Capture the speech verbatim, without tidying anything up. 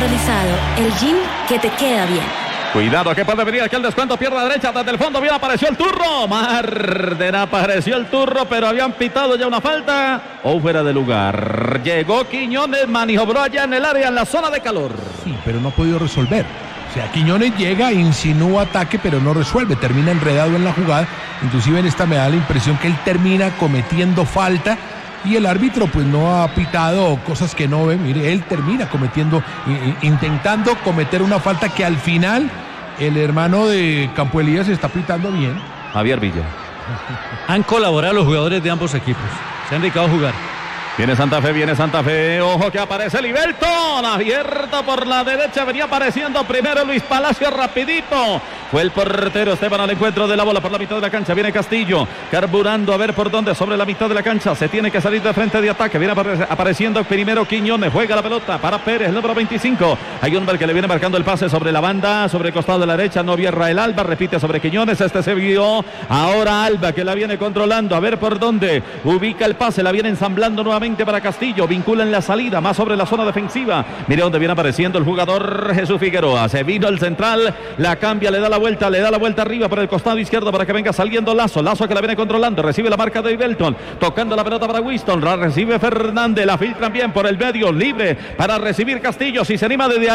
actualizado, el gym que te queda bien. Cuidado que puede venir aquel descuento, pierna derecha, desde el fondo, bien apareció el turro. Marden apareció el turro, pero habían pitado ya una falta o fuera de lugar. Llegó Quiñones, maniobró allá en el área, en la zona de calor. Sí, pero no ha podido resolver. O sea, Quiñones llega, insinúa ataque, pero no resuelve, termina enredado en la jugada. Inclusive en esta me da la impresión que él termina cometiendo falta y el árbitro pues no ha pitado cosas que no ve. Mire, él termina cometiendo, intentando cometer una falta que al final el hermano de Campo Elías está pitando bien. Javier Villa. Han colaborado los jugadores de ambos equipos, se han dedicado a jugar. Viene Santa Fe, viene Santa Fe, ojo que aparece Libelton, abierto por la derecha, venía apareciendo primero Luis Palacio, rapidito, fue el portero Esteban al encuentro de la bola por la mitad de la cancha, viene Castillo, carburando a ver por dónde, sobre la mitad de la cancha, se tiene que salir de frente de ataque, viene apare- apareciendo primero Quiñones, juega la pelota para Pérez, el número veinticinco, hay un hombre que le viene marcando el pase sobre la banda, sobre el costado de la derecha, no vierra el Alba, repite sobre Quiñones, este se vio, ahora Alba que la viene controlando, a ver por dónde, ubica el pase, la viene ensamblando nuevamente para Castillo, vincula en la salida, más sobre la zona defensiva. Mire dónde viene apareciendo el jugador Jesús Figueroa. Se vino el central, la cambia, le da la vuelta, le da la vuelta arriba por el costado izquierdo para que venga saliendo Lazo. Lazo que la viene controlando, recibe la marca de Ibelton, tocando la pelota para Winston, la recibe Fernández, la filtran bien por el medio, libre para recibir Castillo. Si se anima desde ahí.